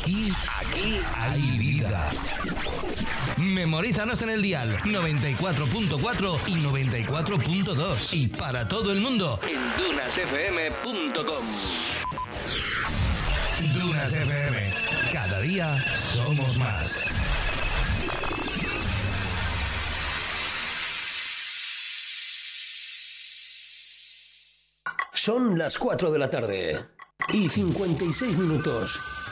Aquí hay vida. Memorízanos en el dial 94.4 y 94.2 y para todo el mundo en dunasfm.com. Dunas FM. Cada día somos más. Son las 4 de la tarde y 56 minutos.